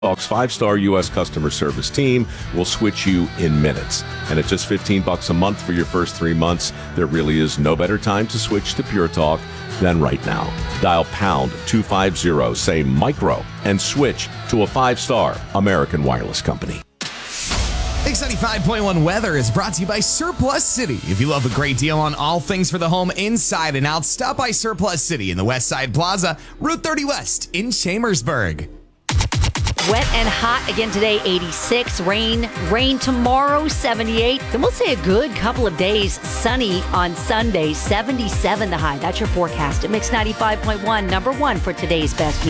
Talk's 5-star U.S. customer service team will switch you in minutes. And at just $15 a month for your first 3 months, there really is no better time to switch to Pure Talk than right now. Dial pound 250, say micro, and switch to a 5-star American Wireless company. Mix 95.1 weather is brought to you by Surplus City. If you love a great deal on all things for the home inside and out, stop by Surplus City in the West Side Plaza, Route 30 West in Chambersburg. Wet and hot again today, 86. Rain tomorrow, 78. Then we'll say a good couple of days sunny on Sunday, 77 the high. That's your forecast at Mix 95.1, number one for today's best music.